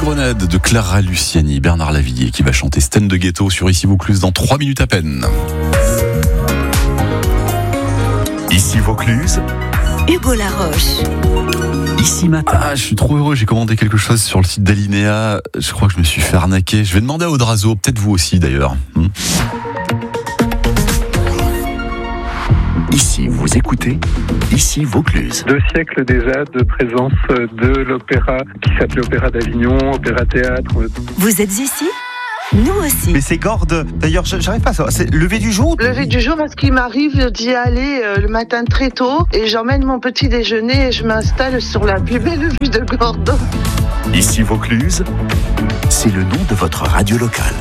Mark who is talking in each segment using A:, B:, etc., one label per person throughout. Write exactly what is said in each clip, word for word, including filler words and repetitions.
A: Grenade de Clara Luciani, Bernard Lavilliers qui va chanter Sten de Ghetto sur Ici Vaucluse dans trois minutes à peine.
B: Ici Vaucluse,
C: Hugo Laroche.
B: Ici Matin.
A: Ah, je suis trop heureux, j'ai commandé quelque chose sur le site d'Alinéa. Je crois que je me suis fait arnaquer. Je vais demander à Audrazo, peut-être vous aussi d'ailleurs. Hmm.
B: Ici, vous écoutez Ici Vaucluse.
D: Deux siècles déjà de présence de l'opéra qui s'appelait Opéra d'Avignon, Opéra Théâtre.
C: Vous êtes ici ? Nous aussi.
E: Mais c'est Gordes. D'ailleurs, j'arrive pas à savoir. C'est lever du jour?
F: Lever du jour parce qu'il m'arrive d'y aller euh, le matin très tôt et j'emmène mon petit déjeuner et je m'installe sur la plus belle vue de Gordes.
B: Ici Vaucluse, c'est le nom de votre radio locale.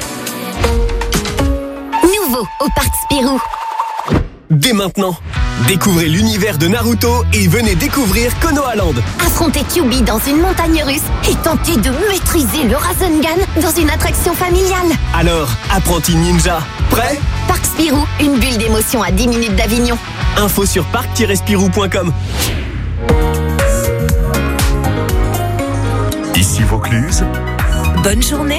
C: Nouveau au Parc Spirou.
G: Dès maintenant, découvrez l'univers de Naruto et venez découvrir Konoha-Land.
C: Affrontez Kyuubi dans une montagne russe et tentez de maîtriser le Rasengan dans une attraction familiale.
G: Alors, apprenti ninja, prêt ?
C: Parc Spirou, une bulle d'émotion à dix minutes d'Avignon.
G: Info sur parc tiret spirou point com.
B: Ici Vaucluse,
C: Bonne journée.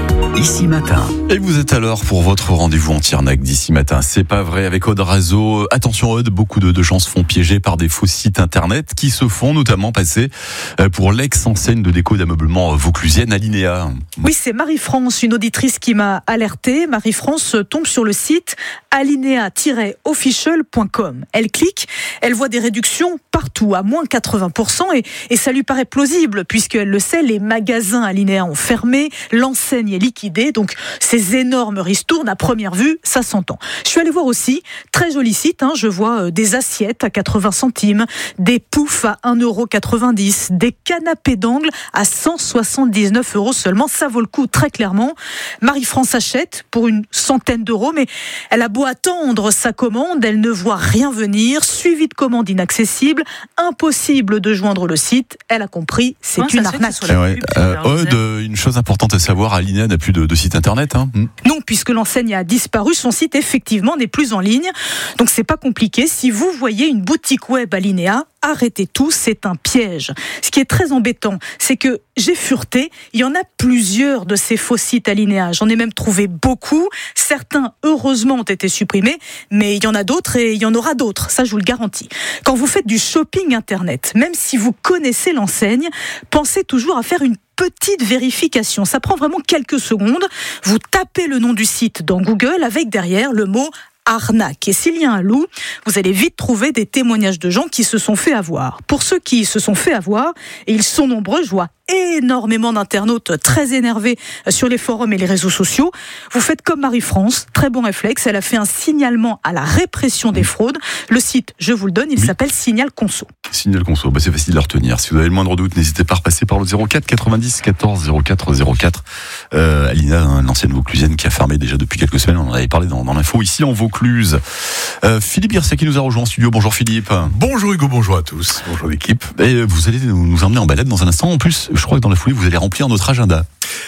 B: Ici Matin.
A: Et vous êtes à l'heure pour votre rendez-vous anti-arnaque d'ici matin. C'est pas vrai avec Audrazo. Attention Aude, beaucoup de, de gens se font piéger par des faux sites internet qui se font notamment passer pour l'ex-enseigne de déco d'ameublement vauclusienne Alinéa.
H: Oui, c'est Marie-France, une auditrice qui m'a alertée. Marie-France tombe sur le site alinéa tiret official point com. Elle clique, elle voit des réductions partout, à moins quatre-vingts pour cent et, et ça lui paraît plausible puisqu'elle le sait, les magasins Alinéa ont fermé, l'enseigne est liquidée, donc ces énormes ristournes à première vue, ça s'entend. Je suis allée voir aussi, très joli site, hein, je vois des assiettes à quatre-vingts centimes, des poufs à un euro quatre-vingt-dix, des canapés d'angle à cent soixante-dix-neuf euros seulement, ça vaut le coup très clairement. Marie-France achète pour une centaine d'euros, mais elle a beau attendre sa commande, elle ne voit rien venir, suivi de commande inaccessible, impossible de joindre le site, elle a compris, c'est Comment une ça se fait arnaque. que ce soit la
A: Ouais.
H: pub,
A: Euh,
H: alors,
A: Aude, une chose importante à savoir, Alinéa n'a plus de, de site internet. Hein.
H: Non, puisque l'enseigne a disparu, son site effectivement n'est plus en ligne. Donc c'est pas compliqué. Si vous voyez une boutique web Alinéa, arrêtez tout, c'est un piège. Ce qui est très embêtant, c'est que j'ai fureté, il y en a plusieurs de ces faux sites Alinéa. J'en ai même trouvé beaucoup. Certains, heureusement, ont été supprimés, mais il y en a d'autres et il y en aura d'autres. Ça, je vous le garantis. Quand vous faites du shopping internet, même si vous connaissez l'enseigne, pensez toujours à faire une petite vérification. Ça prend vraiment quelques secondes. Vous tapez le nom du site dans Google avec derrière le mot arnaque. Et s'il y a un loup, vous allez vite trouver des témoignages de gens qui se sont fait avoir. Pour ceux qui se sont fait avoir, et ils sont nombreux, je vois énormément d'internautes très énervés sur les forums et les réseaux sociaux. Vous faites comme Marie-France, très bon réflexe, elle a fait un signalement à la répression des fraudes. Le site, je vous le donne, il
A: Oui.
H: s'appelle Signal Conso.
A: Signal Conso, bah c'est facile à retenir. Si vous avez le moindre doute, n'hésitez pas à repasser par le zéro quatre quatre-vingt-dix quatorze zéro quatre zéro quatre. Euh, Alinéa, hein, l'ancienne Vauclusienne qui a fermé déjà depuis quelques semaines, on en avait parlé dans, dans l'info ici en Vaucluse. Euh, Philippe Garcia qui nous a rejoint en studio. Bonjour Philippe.
I: Bonjour Hugo, bonjour à tous. Bonjour l'équipe.
A: Et vous allez nous, nous emmener en balade dans un instant. En plus, je crois que dans la foulée, vous allez remplir notre agenda.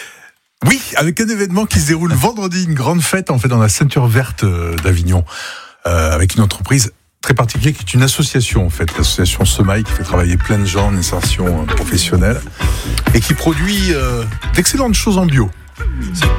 I: Oui, avec un événement qui se déroule vendredi, une grande fête en fait dans la ceinture verte d'Avignon, euh, avec une entreprise très particulière qui est une association en fait, l'association Semaille qui fait travailler plein de gens en insertion professionnelle et qui produit euh, d'excellentes choses en bio.